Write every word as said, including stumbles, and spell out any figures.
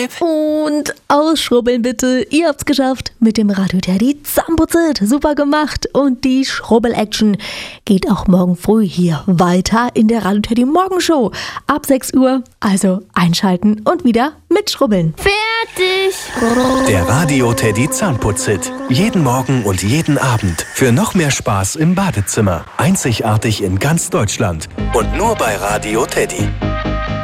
Und ausschrubbeln bitte. Ihr habt's geschafft mit dem Radio Teddy Zahnputzit. Super gemacht. Und die Schrubbel-Action geht auch morgen früh hier weiter in der Radio Teddy Morgenshow. Ab sechs Uhr. Also einschalten und wieder mitschrubbeln. Fertig. Der Radio Teddy Zahnputzit. Jeden Morgen und jeden Abend. Für noch mehr Spaß im Badezimmer. Einzigartig in ganz Deutschland. Und nur bei Radio Teddy.